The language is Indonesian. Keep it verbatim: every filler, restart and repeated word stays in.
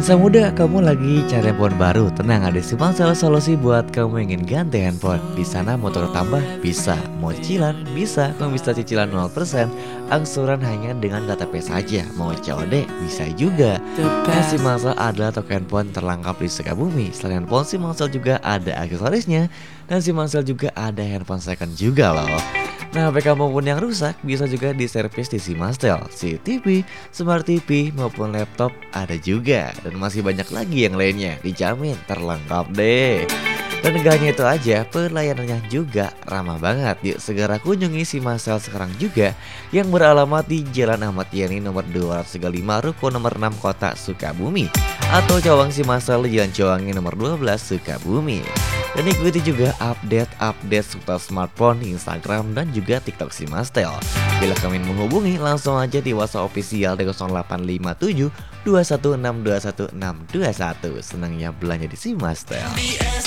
Lensa muda, kamu lagi cari handphone baru? Tenang, ada Simansel solusi buat kamu ingin ganti handphone. Di sana mau turun tambah? Bisa. Mau cicilan? Bisa. Kamu bisa cicilan nol persen, angsuran hanya dengan K T P saja. Mau C O D? Bisa juga. Nah, Simansel adalah toko handphone terlengkap di Sukabumi. Selain handphone, Simansel juga ada aksesorisnya. Dan Simansel juga ada handphone second juga loh. Nah, H P kamu pun yang rusak bisa juga diservis di Simansel. C C T V, Smart T V maupun laptop ada juga. Dan masih banyak lagi yang lainnya, dijamin terlengkap deh. Dan gak hanya itu aja, pelayanannya juga ramah banget. Yuk segera kunjungi Simansel sekarang juga, yang beralamat di Jalan Ahmad Yani nomor dua ratus tiga puluh lima Ruko nomor enam Kota Sukabumi, atau Cawang Simansel di Jalan Ciwangi nomor dua belas Sukabumi. Dan ikuti juga update-update seputar smartphone, Instagram, dan juga TikTok Simansel. Bila kalian menghubungi, langsung aja di WhatsApp official di nol delapan lima tujuh dua satu enam dua satu enam dua satu. Senangnya belanja di Simansel.